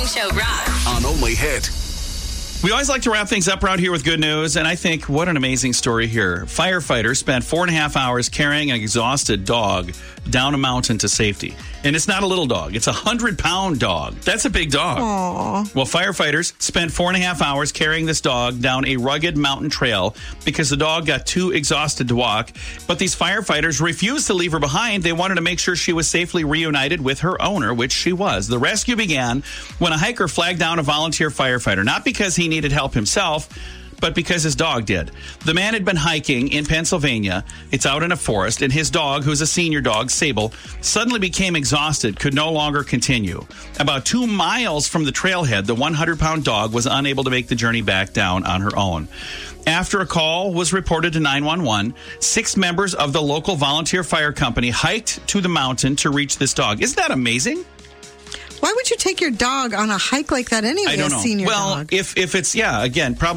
Morning Show rocks. On Only Hit. We always like to wrap things up around here with good news, and I think what an amazing story here. Firefighters spent 4.5 hours carrying an exhausted dog down a mountain to safety. And it's not a little dog. It's a 100-pound dog. That's a big dog. Aww. Well, firefighters spent 4.5 hours carrying this dog down a rugged mountain trail because the dog got too exhausted to walk. But these firefighters refused to leave her behind. They wanted to make sure she was safely reunited with her owner, which she was. The rescue began when a hiker flagged down a volunteer firefighter, not because he needed help himself, but because his dog did. The man had been hiking in Pennsylvania. It's out in a forest, and his dog, who's a senior dog, Sable, suddenly became exhausted, could no longer continue. About 2 miles from the trailhead, the 100-pound dog was unable to make the journey back down on her own. After a call was reported to 911, 6 members of the local volunteer fire company hiked to the mountain to reach this dog. Isn't that amazing? Why would you take your dog on a hike like that anyway, I don't a know. senior well, dog? if it's, again, probably